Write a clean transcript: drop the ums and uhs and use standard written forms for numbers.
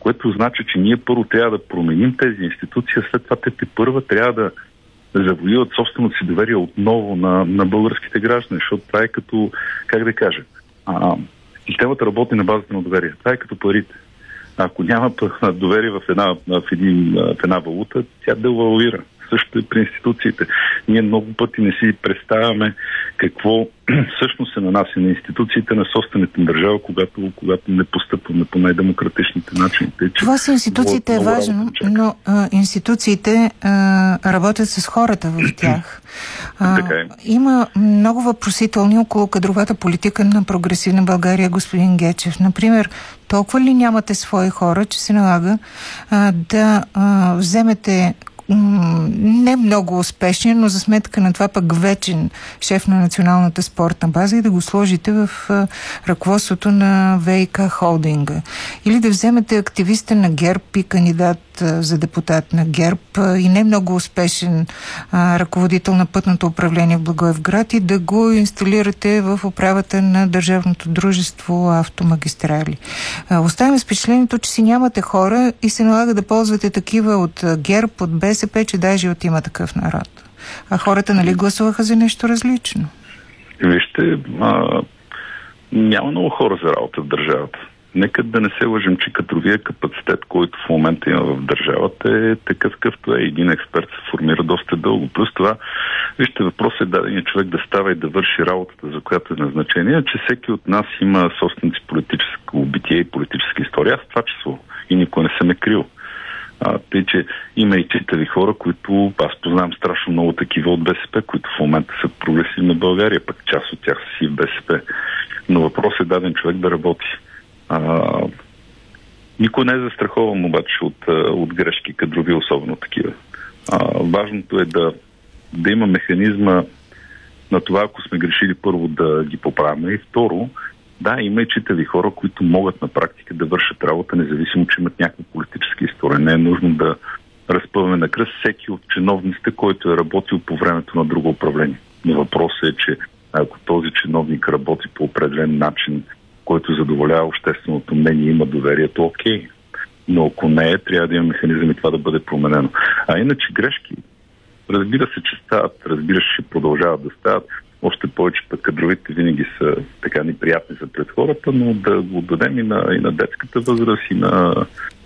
което значи, че ние първо трябва да променим тези институции, а след това те първа трябва да завоюват собственото си доверие отново на българските граждани, защото това е като, как да кажа, системата работи на базата на доверие. Това е като парите. Ако няма доверие в една валута, тя девалуира. Също и при институциите. Ние много пъти не си представяме какво всъщност се нанася на институциите на собствената държава, когато не постъпваме по най-демократичните начини. Това с институциите е важно, но институциите работят с хората в тях. Има много въпросителни около кадровата политика на Прогресивна България, господин Гечев. Например, толкова ли нямате свои хора, че се налага да вземете не много успешен, но за сметка на това пък вечен шеф на Националната спортна база и да го сложите в ръководството на ВиК холдинга. Или да вземете активиста на ГЕРБ и кандидат за депутат на ГЕРБ и не много успешен ръководител на пътното управление в Благоевград и да го инсталирате в управата на Държавното дружество Автомагистрали. Оставяме с впечатлението, че си нямате хора и се налага да ползвате такива от ГЕРБ, от БСП, че даже от Има такъв народ. А хората, нали, гласуваха за нещо различно? Вижте, няма много хора за работа в държавата. Нека да не се лъжим, че кадровия капацитет, който в момента има в държавата, е такъв какъвто е. Един експерт се формира доста дълго. Плюс това, вижте, въпросът е дадения човек да става и да върши работата, за която е назначение, че всеки от нас има собственици политическо битие и политическа история. Аз това число и никой не съм е крил. Тъй, че има и читави хора, които аз познавам страшно много такива от БСП, които в момента са Прогресивна България, пък част от тях са си в БСП. Но въпросът е даден човек да работи. Никой не е застрахован обаче от грешки кадрови, особено такива. Важното е да има механизма на това, ако сме грешили, първо да ги поправим, и второ, да, има и читави хора, които могат на практика да вършат работа, независимо, че имат някаква политическа история. Не е нужно да разпъваме на кръст всеки от чиновниците, който е работил по времето на друго управление. Но въпросът е, че ако този чиновник работи по определен начин, който задоволява общественото мнение и има доверието, окей. Но ако не е, трябва да има механизъм и това да бъде променено. А иначе грешки, разбира се, че стават, разбира се, че продължават да стават. Още повече пък кадровите винаги са така неприятни за пред хората, но да го дадем и на детската възраст, и на